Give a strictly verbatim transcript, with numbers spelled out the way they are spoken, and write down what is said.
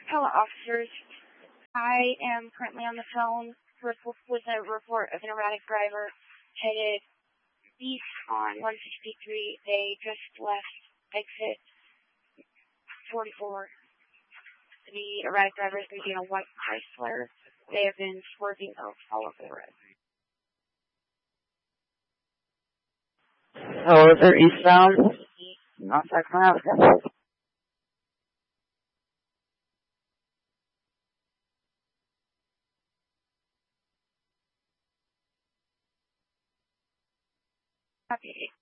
Hello, officers. I am currently on the phone with, with a report of an erratic driver headed east on one sixty-three. They just left exit forty-four. The erratic driver is leading a white Chrysler. They have been swerving all over the road. Oh, they're eastbound? Not Sacramento. Copy.